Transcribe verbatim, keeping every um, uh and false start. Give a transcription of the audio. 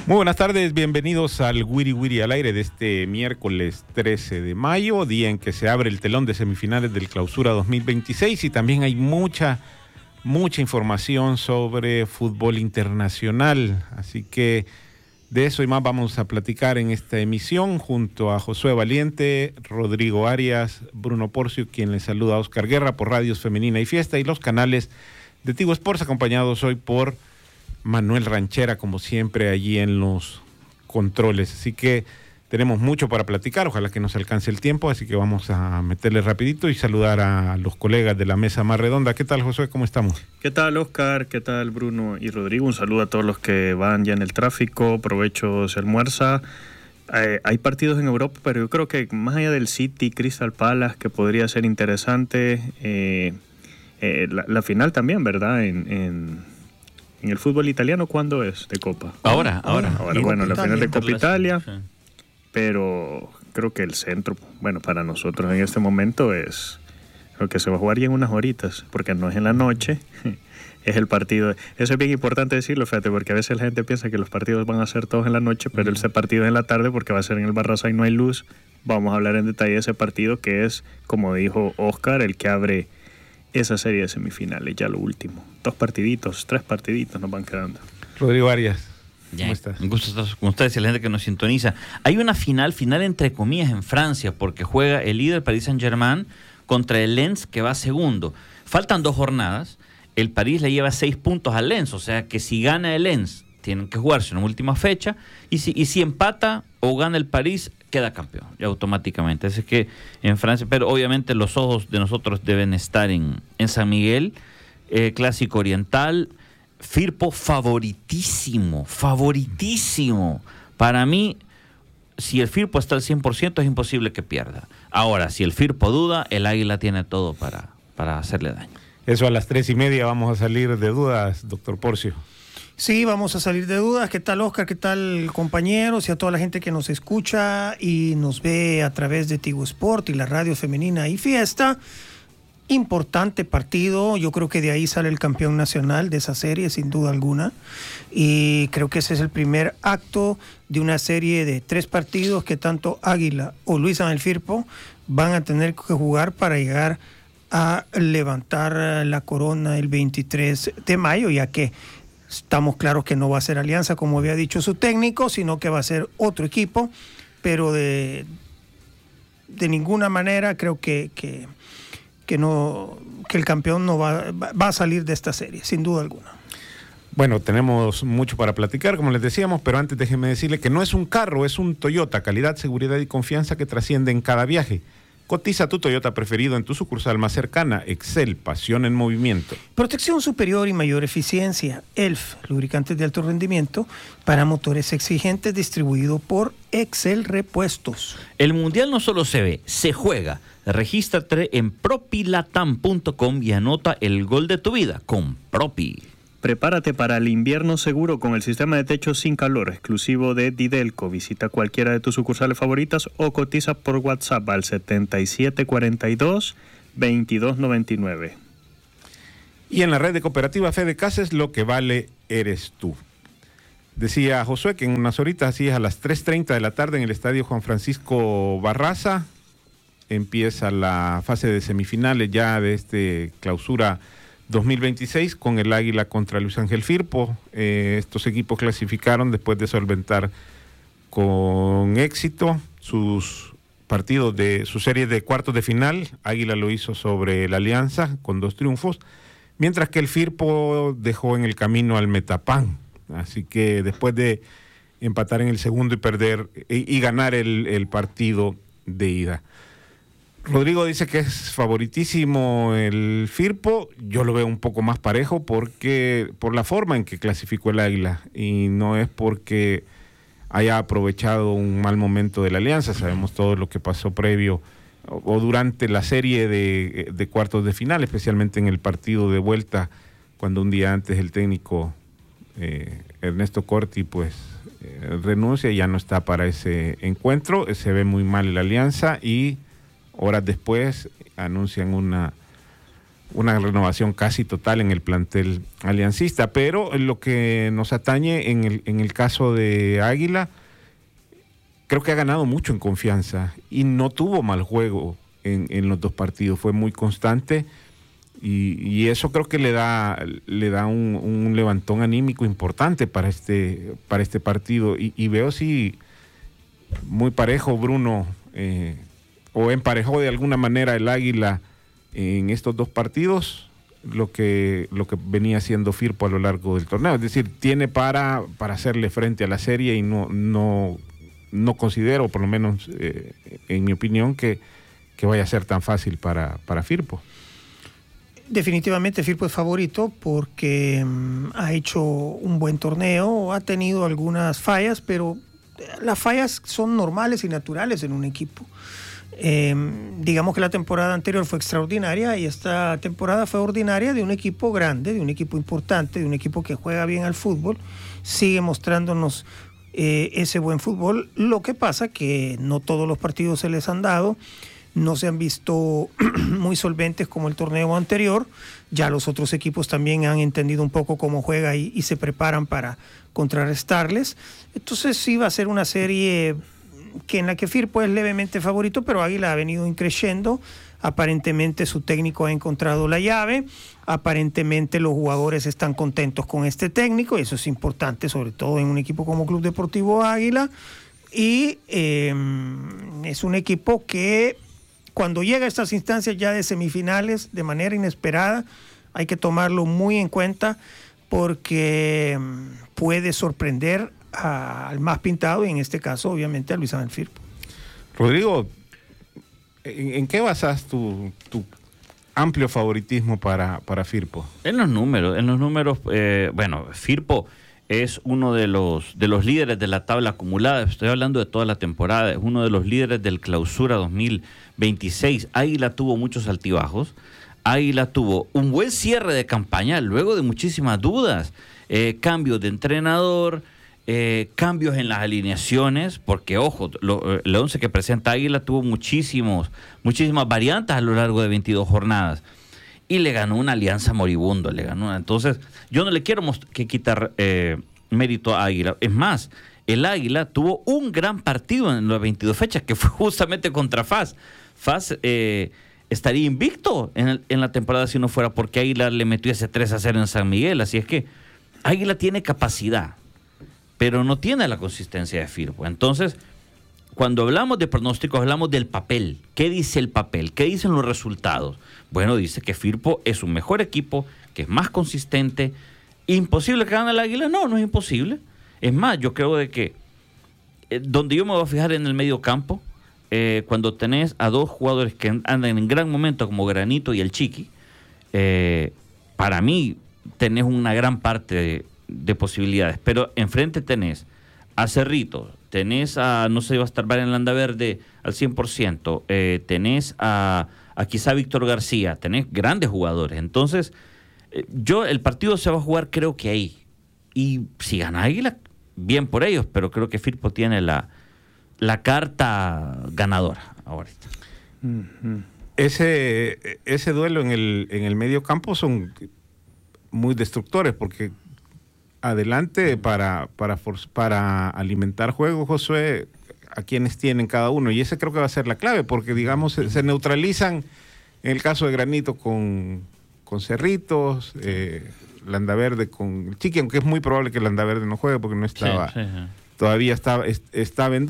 Muy buenas tardes, bienvenidos al Wiri Wiri al aire de este miércoles trece de mayo, día en que se abre el telón de semifinales del Clausura dos mil veintiséis y también hay mucha, mucha información sobre fútbol internacional, así que de eso y más vamos a platicar en esta emisión junto a Josué Valiente, Rodrigo Arias, Bruno Porcio, quien les saluda a Oscar Guerra por Radios Femenina y Fiesta y los canales de Tigo Sports, acompañados hoy por Manuel Ranchera, como siempre, allí en los controles. Así que tenemos mucho para platicar, ojalá que nos alcance el tiempo, así que vamos a meterle rapidito y saludar a los colegas de la mesa más redonda. ¿Qué tal, Josué? ¿Cómo estamos? ¿Qué tal, Oscar? ¿Qué tal, Bruno y Rodrigo? Un saludo a todos los que van ya en el tráfico, provecho se almuerza. Eh, hay partidos en Europa, pero yo creo que más allá del City, Crystal Palace, que podría ser interesante, eh, eh, la, la final también, ¿verdad? En... en En el fútbol italiano, ¿cuándo es de Copa? Ahora, ahora. Ahora, bueno, la final de Copa Italia, sí. Pero creo que el centro, bueno, para nosotros en este momento es, creo que se va a jugar ya en unas horitas, porque no es en la noche, es el partido. Eso es bien importante decirlo, fíjate, porque a veces la gente piensa que los partidos van a ser todos en la noche, pero uh-huh. ese partido es en la tarde porque va a ser en el Barraza y no hay luz. Vamos a hablar en detalle de ese partido que es, como dijo Oscar, el que abre esa serie de semifinales, ya lo último. Dos partiditos, tres partiditos nos van quedando. Rodrigo Arias, ya, ¿cómo estás? Un gusto estar con ustedes y la gente que nos sintoniza. Hay una final, final entre comillas en Francia, porque juega el líder Paris Saint-Germain contra el Lens, que va segundo. Faltan dos jornadas, el París le lleva seis puntos al Lens, o sea que si gana el Lens, tienen que jugarse una última fecha, y si, y si empata o gana el París, queda campeón, ya automáticamente. Así que en Francia, pero obviamente los ojos de nosotros deben estar en, en San Miguel, eh, Clásico Oriental, Firpo favoritísimo, favoritísimo. Para mí, si el Firpo está al cien por ciento es imposible que pierda. Ahora, si el Firpo duda, el Águila tiene todo para, para hacerle daño. Eso a las tres y media vamos a salir de dudas, doctor Porcio. Sí, vamos a salir de dudas. ¿Qué tal, Oscar? ¿Qué tal, compañeros? Y a toda la gente que nos escucha y nos ve a través de Tigo Sport y la radio femenina y Fiesta. Importante partido. Yo creo que de ahí sale el campeón nacional de esa serie, sin duda alguna. Y creo que ese es el primer acto de una serie de tres partidos que tanto Águila o Luis Ángel Firpo van a tener que jugar para llegar a levantar la corona el veintitrés de mayo, ya que estamos claros que no va a ser Alianza, como había dicho su técnico, sino que va a ser otro equipo, pero de, de ninguna manera creo que, que, que, no, que el campeón no va, va a salir de esta serie, sin duda alguna. Bueno, tenemos mucho para platicar, como les decíamos, pero antes déjenme decirle que no es un carro, es un Toyota, calidad, seguridad y confianza que trasciende en cada viaje. Cotiza tu Toyota preferido en tu sucursal más cercana. Excel, pasión en movimiento. Protección superior y mayor eficiencia. E L F, lubricantes de alto rendimiento para motores exigentes, distribuido por Excel Repuestos. El Mundial no solo se ve, se juega. Regístrate en propilatam punto com y anota el gol de tu vida con Propi. Prepárate para el invierno seguro con el sistema de techo sin calor exclusivo de Didelco. Visita cualquiera de tus sucursales favoritas o cotiza por WhatsApp al setenta y siete cuarenta y dos, veintidós noventa y nueve. Y en la red de cooperativa Fede Casas, lo que vale eres tú. Decía Josué que en unas horitas, así es, a las tres treinta de la tarde en el estadio Juan Francisco Barraza, empieza la fase de semifinales ya de este Clausura dos mil veintiséis con el Águila contra Luis Ángel Firpo. Eh, estos equipos clasificaron después de solventar con éxito sus partidos de su serie de cuartos de final. Águila lo hizo sobre la Alianza con dos triunfos, mientras que el Firpo dejó en el camino al Metapan. Así que después de empatar en el segundo y perder y, y ganar el, el partido de ida. Rodrigo dice que es favoritísimo el Firpo. Yo lo veo un poco más parejo porque por la forma en que clasificó el Águila, y no es porque haya aprovechado un mal momento de la Alianza. Sabemos todo lo que pasó previo o, o durante la serie de, de cuartos de final, especialmente en el partido de vuelta, cuando un día antes el técnico eh, Ernesto Corti pues eh, renuncia y ya no está para ese encuentro. Se ve muy mal la Alianza y horas después anuncian una una renovación casi total en el plantel aliancista. Pero lo que nos atañe en el, en el caso de Águila, creo que ha ganado mucho en confianza y no tuvo mal juego en, en los dos partidos, fue muy constante y, y eso creo que le da, le da un, un levantón anímico importante para este, para este partido y, y veo sí muy parejo Bruno, eh, o emparejó de alguna manera el Águila en estos dos partidos lo que, lo que venía haciendo Firpo a lo largo del torneo, es decir, tiene para, para hacerle frente a la serie y no, no no considero, por lo menos eh, en mi opinión, que, que vaya a ser tan fácil para, para Firpo. Definitivamente Firpo es favorito porque um, ha hecho un buen torneo, ha tenido algunas fallas, pero las fallas son normales y naturales en un equipo. Eh, digamos que la temporada anterior fue extraordinaria y esta temporada fue ordinaria de un equipo grande, de un equipo importante, de un equipo que juega bien al fútbol, sigue mostrándonos Eh, ese buen fútbol. Lo que pasa que no todos los partidos se les han dado, no se han visto muy solventes como el torneo anterior, ya los otros equipos también han entendido un poco cómo juega y, y se preparan para contrarrestarles, entonces sí va a ser una serie que en la que Firpo es levemente favorito, pero Águila ha venido increciendo. Aparentemente su técnico ha encontrado la llave, aparentemente los jugadores están contentos con este técnico y eso es importante, sobre todo en un equipo como Club Deportivo Águila, y eh, es un equipo que cuando llega a estas instancias ya de semifinales de manera inesperada hay que tomarlo muy en cuenta porque puede sorprender a, al más pintado y en este caso obviamente a Luis Ángel Firpo. Rodrigo, ¿En, ¿En qué basas tu, tu amplio favoritismo para, para Firpo? En los números, en los números, eh, bueno, Firpo es uno de los, de los líderes de la tabla acumulada, estoy hablando de toda la temporada, es uno de los líderes del Clausura dos mil veintiséis. Águila tuvo muchos altibajos, Águila tuvo un buen cierre de campaña, luego de muchísimas dudas, eh, cambios de entrenador, Eh, cambios en las alineaciones, porque ojo, lo, el once que presenta Águila tuvo muchísimos, muchísimas variantes a lo largo de veintidós jornadas y le ganó una Alianza moribundo, le ganó una. Entonces yo no le quiero que quitar eh, mérito a Águila, es más, el Águila tuvo un gran partido en las veintidós fechas que fue justamente contra F A S. F A S eh, estaría invicto en, el, en la temporada si no fuera porque Águila le metió ese tres a cero en San Miguel, así es que Águila tiene capacidad, pero no tiene la consistencia de Firpo. Entonces, cuando hablamos de pronósticos, hablamos del papel. ¿Qué dice el papel? ¿Qué dicen los resultados? Bueno, dice que Firpo es un mejor equipo, que es más consistente. ¿Imposible que gane el Águila? No, no es imposible. Es más, yo creo de que eh, donde yo me voy a fijar en el medio campo, eh, cuando tenés a dos jugadores que andan en gran momento, como Granito y el Chiqui, eh, para mí tenés una gran parte de de posibilidades, pero enfrente tenés a Cerrito, tenés a, no sé, va a estar Brian Landaverde al cien por ciento, eh, tenés a, a quizá Víctor García, tenés grandes jugadores, entonces eh, yo, el partido se va a jugar creo que ahí, y si gana Águila, bien por ellos, pero creo que Firpo tiene la, la carta ganadora ahorita. Mm-hmm. Ese, ese duelo en el, en el medio campo son muy destructores, porque adelante para, para, para alimentar juego, Josué, a quienes tienen cada uno, y ese creo que va a ser la clave, porque digamos se, se neutralizan en el caso de Granito con, con Cerritos, eh, Landaverde con Chiqui, aunque es muy probable que Landaverde no juegue porque no estaba, sí, sí, sí. todavía está, está vendido.